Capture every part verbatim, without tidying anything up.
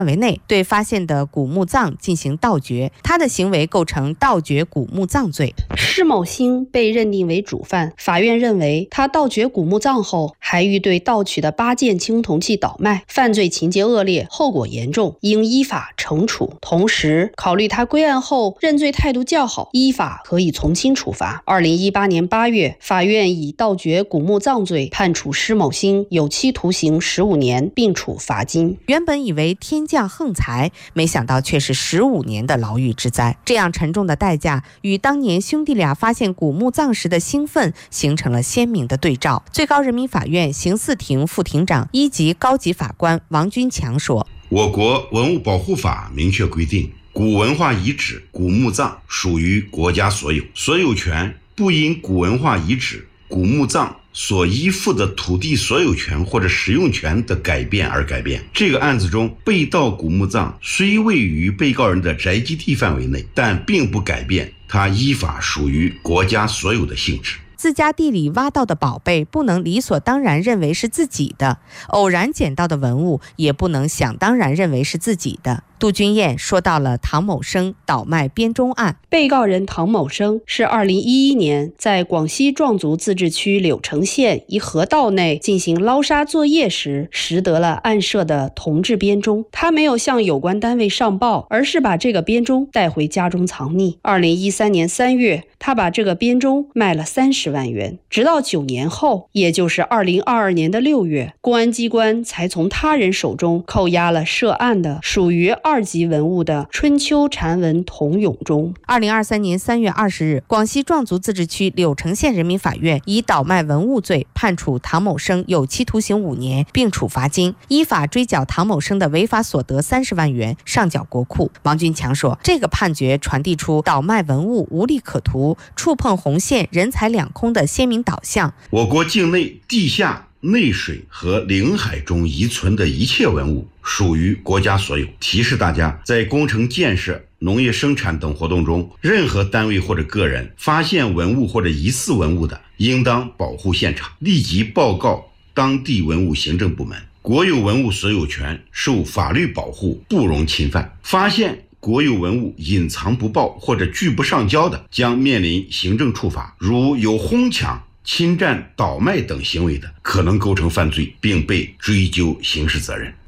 范围内对发现的古墓葬进行盗掘，他的行为构成盗掘古墓葬罪。 施某星被认定为主犯，法院认为他盗掘古墓葬后，还欲对盗取的八件青铜器倒卖，犯罪情节恶劣，后果严重，应依法惩处。同时，考虑他归案后认罪态度较好，依法可以从轻处罚。二零一八年八月，法院以盗掘古墓葬罪判处施某星有期徒刑十五年，并处罚金。 原本以为天降横财，没想到却是十五年的牢狱之灾。这样沉重的代价与当年兄弟俩发现古墓葬时的兴奋形成了鲜明的对照。最高人民法院刑四庭副庭长、一级高级法官王军强说： 我国文物保护法明确规定，古文化遗址、古墓葬属于国家所有，所有权不因古文化遗址、古墓葬所依附的土地所有权或者使用权的改变而改变。这个案子中，被盗古墓葬虽位于被告人的宅基地范围内，但并不改变它依法属于国家所有的性质。 自家地里挖到的宝贝不能理所当然认为是自己的，偶然捡到的文物也不能想当然认为是自己的。杜君燕说到了唐某生倒卖编钟案。 被告人唐某生是二零一一年在广西壮族自治区柳城县一河道内进行捞沙作业时拾得了案涉的铜制编钟，他没有向有关单位上报，而是把这个编钟带回家中藏匿。二零一三年三月，他把这个编钟卖了三十万元，直到九年后，也就是二零二二年的六月，公安机关才从他人手中扣押了涉案的属于二级文物的春秋禅文铜俑钟。 二零二三年三月二十日，广西壮族自治区柳城县人民法院以倒卖文物罪判处唐某生有期徒刑五年，并处罚金，依法追缴唐某生的违法所得三十万元，上缴国库。王军强说，这个判决传递出倒卖文物无利可图、触碰红线、人财两空的鲜明导向。 我国境内地下、内水和领海中遗存的一切文物属于国家所有。提示大家，在工程建设、农业生产等活动中，任何单位或者个人发现文物或者疑似文物的，应当保护现场，立即报告当地文物行政部门。国有文物所有权受法律保护，不容侵犯。发现国有文物隐藏不报或者拒不上交的，将面临行政处罚。如有哄抢、侵占、倒卖等行为的，可能构成犯罪，并被追究刑事责任。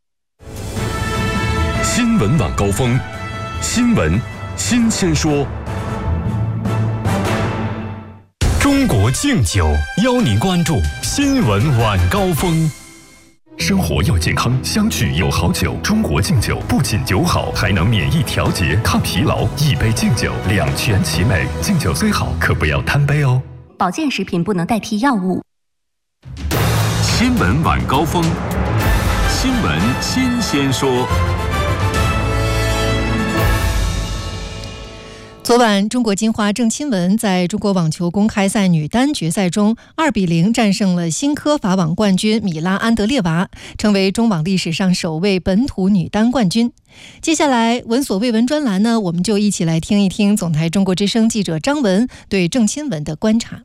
新闻晚高峰，新闻新鲜说。中国敬酒邀您关注新闻晚高峰。生活要健康，相聚有好酒。中国敬酒不仅酒好，还能免疫调节、抗疲劳。一杯敬酒，两全其美。敬酒虽好，可不要贪杯哦。 保健食品不能代替药物。 新闻晚高峰，新闻新鲜说。 昨晚，中国金花郑钦文在中国网球公开赛女单决赛中二比零战胜了新科法网冠军米拉安德烈娃，成为中网历史上首位本土女单冠军。接下来闻所未闻专栏呢，我们就一起来听一听总台中国之声记者张文对郑钦文的观察。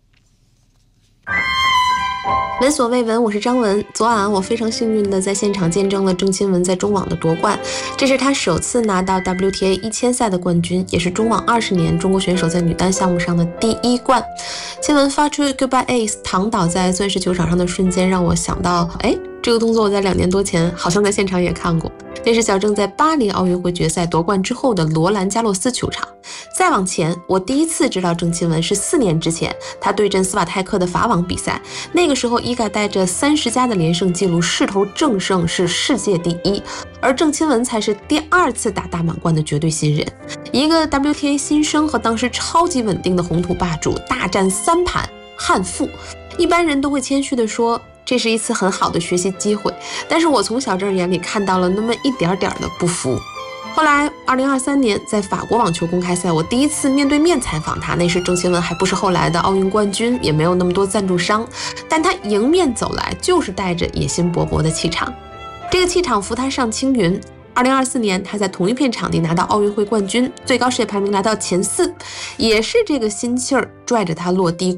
闻所未闻，我是张文。昨晚我非常幸运的在现场见证了郑钦文在中网的夺冠，这是她首次拿到 W T A 一千赛的冠军，也是中网二十年中国选手在女单项目上的第一冠。钦文发出 Goodbye Ace 躺倒在钻石球场上的瞬间，让我想到，哎，这个动作我在两年多前好像在现场也看过。这是小郑在巴黎奥运会决赛夺冠之后的罗兰加洛斯球场。再往前，我第一次知道郑钦文是四年之前，他对阵斯瓦泰克的法网比赛。那个时候，伊嘎带着三十加的连胜记录势头正盛，是世界第一，而郑钦文才是第二次打大满贯的绝对新人。一个 W T A 新生和当时超级稳定的红土霸主大战三盘憾负，一般人都会谦虚地说，这是一次很好的学习机会，但是我从小郑眼里看到了那么一点点的不服。后来二零二三年在法国网球公开赛，我第一次面对面采访他，那时郑钦文还不是后来的奥运冠军，也没有那么多赞助商，但他迎面走来就是带着野心勃勃的气场，这个气场扶他上青云。二零二四年他在同一片场地拿到奥运会冠军，最高世界排名来到前四，也是这个心气儿拽着他落低谷。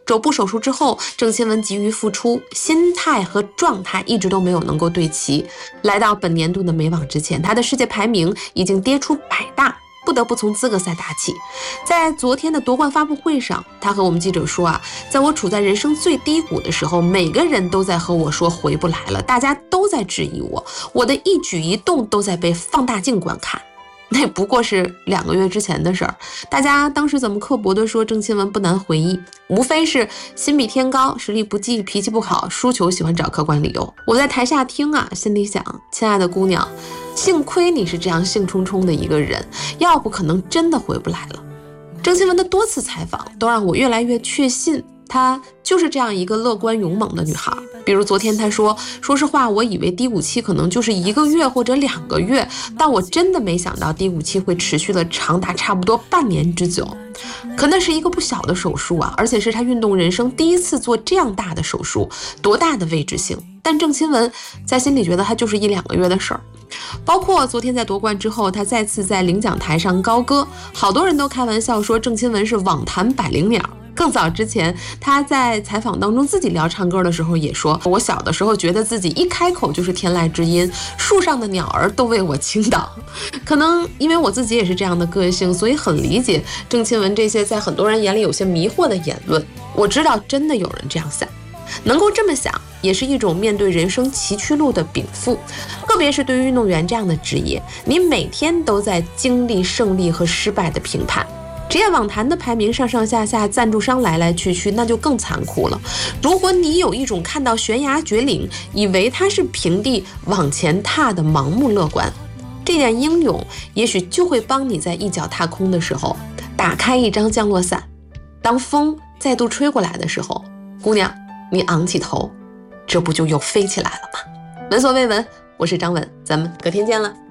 肘部手术之后，郑钦文急于复出，心态和状态一直都没有能够对齐。来到本年度的美网之前，他的世界排名已经跌出百大，不得不从资格赛打起。在昨天的夺冠发布会上，他和我们记者说啊，在我处在人生最低谷的时候，每个人都在和我说回不来了，大家都在质疑我，我的一举一动都在被放大镜观看。那不过是两个月之前的事儿，大家当时怎么刻薄的说郑钦文不难回忆，无非是心比天高，实力不济，脾气不好，输球喜欢找客观理由。我在台下听啊，心里想，亲爱的姑娘，幸亏你是这样兴冲冲的一个人，要不可能真的回不来了。郑钦文的多次采访都让我越来越确信，她就是这样一个乐观勇猛的女孩。比如昨天她说，说实话，我以为低谷期可能就是一个月或者两个月，但我真的没想到低谷期会持续了长达差不多半年之久。可那是一个不小的手术啊，而且是她运动人生第一次做这样大的手术，多大的未知性。但郑钦文在心里觉得她就是一两个月的事儿。包括昨天在夺冠之后，他再次在领奖台上高歌，好多人都开玩笑说郑钦文是网坛百灵鸟。更早之前，他在采访当中自己聊唱歌的时候也说，我小的时候觉得自己一开口就是天籁之音，树上的鸟儿都为我倾倒。可能因为我自己也是这样的个性，所以很理解郑钦文这些在很多人眼里有些迷惑的言论。我知道真的有人这样想，能够这么想也是一种面对人生崎岖路的禀赋。特别是对于运动员这样的职业，你每天都在经历胜利和失败的评判。职业网坛的排名上上下下，赞助商来来去去，那就更残酷了。如果你有一种看到悬崖绝岭，以为它是平地往前踏的盲目乐观，这点英勇也许就会帮你在一脚踏空的时候打开一张降落伞。当风再度吹过来的时候，姑娘，你昂起头，这不就又飞起来了吗？闻所未闻，我是张文，咱们隔天见了。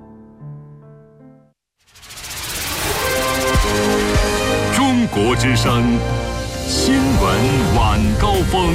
中国之声新闻晚高峰。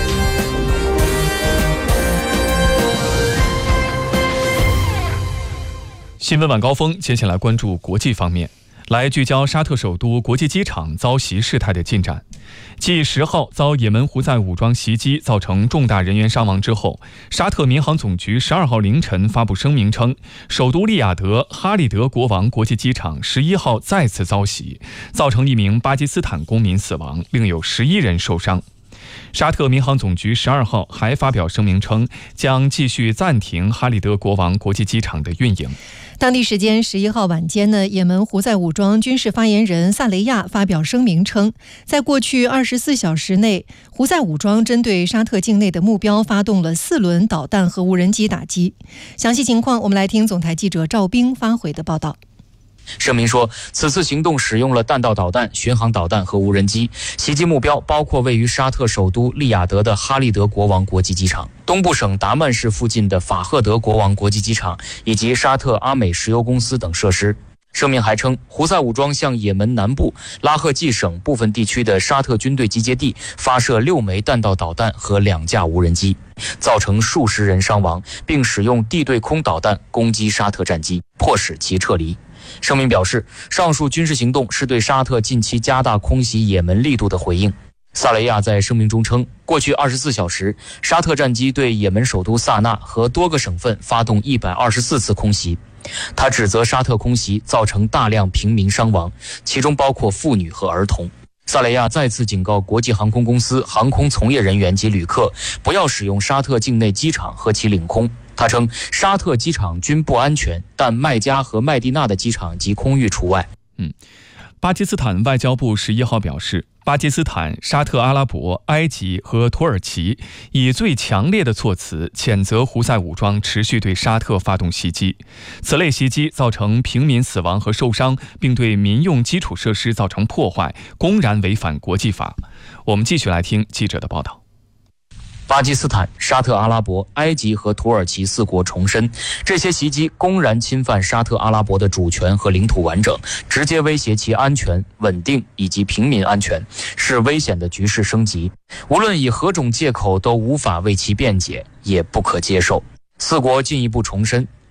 新闻晚高峰，接下来关注国际方面。来聚焦沙特首都国际机场遭袭事态的进展。继十号遭也门胡塞武装袭击造成重大人员伤亡之后，沙特民航总局十二号凌晨发布声明称，首都利雅得哈利德国王国际机场十一号再次遭袭，造成一名巴基斯坦公民死亡，另有十一人受伤。沙特民航总局十二号还发表声明称，将继续暂停哈利德国王国际机场的运营。 当地时间十一号晚间呢，也门胡塞武装军事发言人萨雷亚发表声明称，在过去二十四小时内，胡塞武装针对沙特境内的目标发动了四轮导弹和无人机打击。详细情况，我们来听总台记者赵冰发回的报道。 声明说，此次行动使用了弹道导弹、巡航导弹和无人机，袭击目标包括位于沙特首都利雅得的哈利德国王国际机场、东部省达曼市附近的法赫德国王国际机场以及沙特阿美石油公司等设施。声明还称，胡塞武装向也门南部拉赫季省部分地区的沙特军队集结地发射六枚弹道导弹和两架无人机，造成数十人伤亡，并使用地对空导弹攻击沙特战机，迫使其撤离。声明表示，上述军事行动是对沙特近期加大空袭也门力度的回应。萨雷亚在声明中称，过去二十四小时，沙特战机对也门首都萨那和多个省份发动一百二十四次空袭。他指责沙特空袭造成大量平民伤亡，其中包括妇女和儿童。萨雷亚再次警告国际航空公司、航空从业人员及旅客，不要使用沙特境内机场和其领空。他称，沙特机场均不安全，但麦加和麦地那的机场及空域除外。 嗯，巴基斯坦外交部十一号表示，巴基斯坦、沙特阿拉伯、埃及和土耳其以最强烈的措辞谴责胡塞武装持续对沙特发动袭击。此类袭击造成平民死亡和受伤，并对民用基础设施造成破坏，公然违反国际法。我们继续来听记者的报道。 巴基斯坦、沙特阿拉伯、埃及和土耳其四国重申，这些袭击公然侵犯沙特阿拉伯的主权和领土完整，直接威胁其安全、稳定以及平民安全，是危险的局势升级。无论以何种借口，都无法为其辩解，也不可接受。四国进一步重申，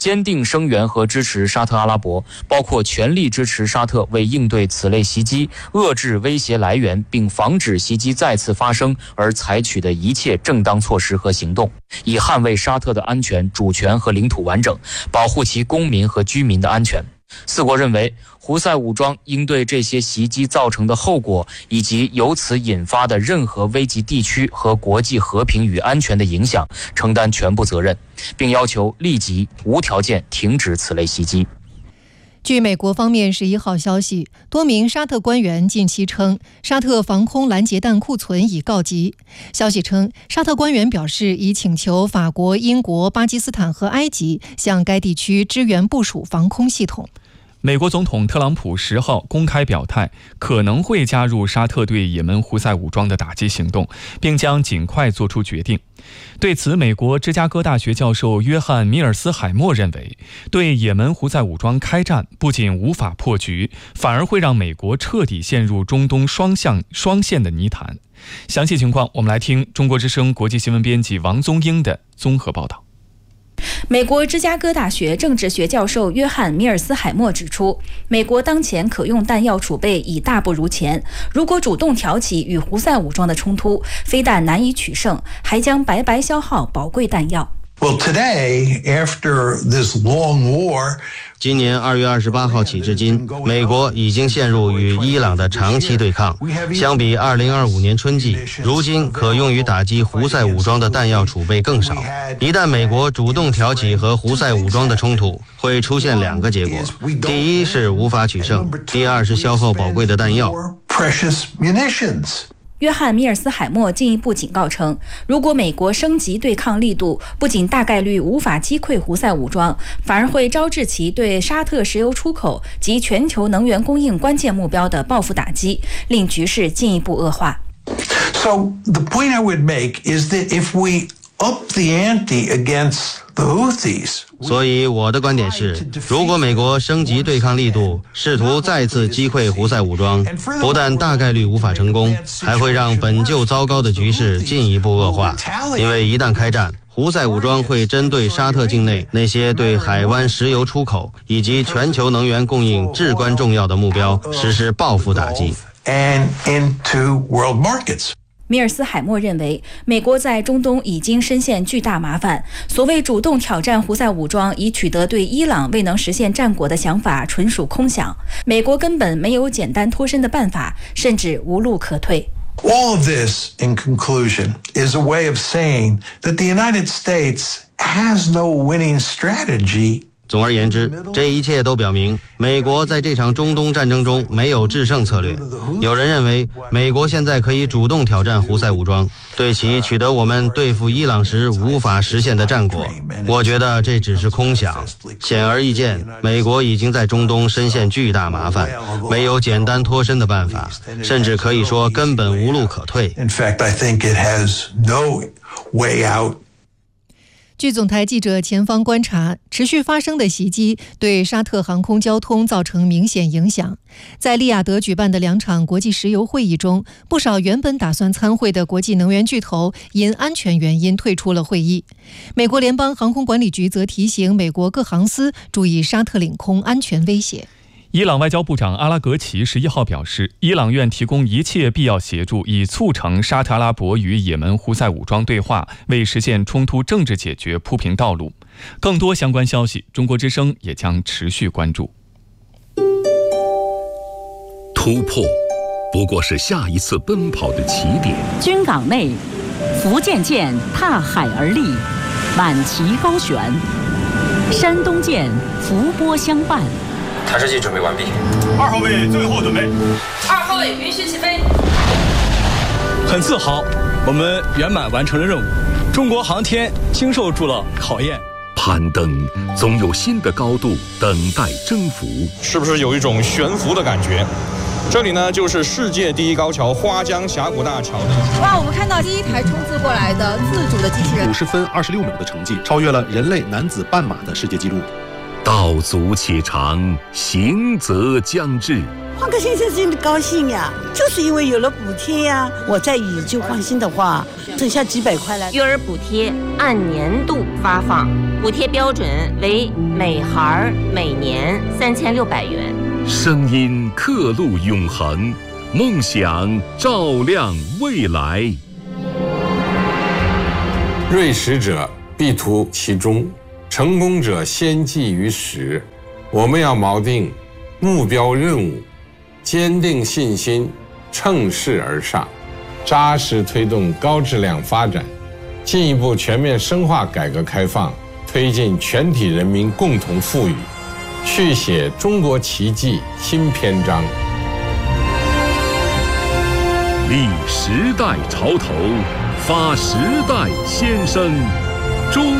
坚定声援和支持沙特阿拉伯，包括全力支持沙特为应对此类袭击、遏制威胁来源，并防止袭击再次发生而采取的一切正当措施和行动，以捍卫沙特的安全、主权和领土完整，保护其公民和居民的安全。四国认为，胡塞武装应对这些袭击造成的后果，以及由此引发的任何危及地区和国际和平与安全的影响，承担全部责任，并要求立即无条件停止此类袭击。 据美国方面十一号消息，多名沙特官员近期称，沙特防空拦截弹库存已告急。消息称，沙特官员表示已请求法国、英国、巴基斯坦和埃及向该地区支援部署防空系统。 美国总统特朗普十号公开表态，可能会加入沙特对也门胡塞武装的打击行动，并将尽快做出决定。对此，美国芝加哥大学教授约翰·米尔斯海默认为，对也门胡塞武装开战不仅无法破局，反而会让美国彻底陷入中东双向双线的泥潭。详细情况，我们来听中国之声国际新闻编辑王宗英的综合报道。 美国芝加哥大学政治学教授约翰·米尔斯海默指出，美国当前可用弹药储备已大不如前，如果主动挑起与胡塞武装的冲突，非但难以取胜，还将白白消耗宝贵弹药。 Well, today, after this long war, 今年二月二十八号起至今，美国已经陷入与伊朗的长期对抗。相比二零二五年春季，如今可用于打击胡塞武装的弹药储备更少。一旦美国主动挑起和胡塞武装的冲突，会出现两个结果：第一是无法取胜，第二是消耗宝贵的弹药。 约翰·米尔斯海默进一步警告称，如果美国升级对抗力度，不仅大概率无法击溃胡塞武装，反而会招致其对沙特石油出口及全球能源供应关键目标的报复打击，令局势进一步恶化。 So the point I would make is that if we up the ante against the Houthis, 所以我的观点是，如果美国升级对抗力度，试图再次击溃胡塞武装，不但大概率无法成功，还会让本就糟糕的局势进一步恶化。因为一旦开战，胡塞武装会针对沙特境内那些对海湾石油出口以及全球能源供应至关重要的目标实施报复打击。 and into world markets. 米尔斯海默认为，美国在中东已经深陷巨大麻烦。所谓主动挑战胡塞武装以取得对伊朗未能实现战果的想法，纯属空想。美国根本没有简单脱身的办法，甚至无路可退。 All of this, in conclusion, is a way of saying that the United States has no winning strategy. 总而言之，这一切都表明，美国在这场中东战争中没有制胜策略。有人认为，美国现在可以主动挑战胡塞武装，对其取得我们对付伊朗时无法实现的战果。我觉得这只是空想。显而易见，美国已经在中东深陷巨大麻烦，没有简单脱身的办法，甚至可以说根本无路可退。 In fact, I think it has no way out. 据总台记者前方观察，持续发生的袭击对沙特航空交通造成明显影响。在利雅得举办的两场国际石油会议中，不少原本打算参会的国际能源巨头因安全原因退出了会议。美国联邦航空管理局则提醒美国各航司注意沙特领空安全威胁。 伊朗外交部长阿拉格齐十一号表示，伊朗愿提供一切必要协助，以促成沙特阿拉伯与也门胡塞武装对话，为实现冲突政治解决铺平道路。更多相关消息，中国之声也将持续关注。 突破不过是下一次奔跑的起点。 军港内，福建舰踏海而立，满旗高悬；山东舰伏波相伴。 探视器准备完毕， 二号位最后准备， 二号位允许起飞。 很自豪，我们圆满完成了任务，中国航天经受住了考验。 攀登总有新的高度等待征服， 是不是有一种悬浮的感觉？这里呢，就是世界第一高桥花江峡谷大桥。 哇，我们看到第一台冲刺过来的自主的机器人， 五十分二十六秒的成绩，超越了人类男子半马的世界纪录。 道阻且长，行则将至。 换个先生真的高兴呀，就是因为有了补贴呀。我再以旧换新的话，剩下几百块了。 育儿补贴按年度发放，补贴标准为每孩每年三千六百元。 声音刻录永恒，梦想照亮未来。 锐识者必图其中，成功者先记于始。我们要锚定目标任务，坚定信心，乘势而上，扎实推动高质量发展，进一步全面深化改革开放，推进全体人民共同富裕，续写中国奇迹新篇章。 立时代潮头，发时代先声，中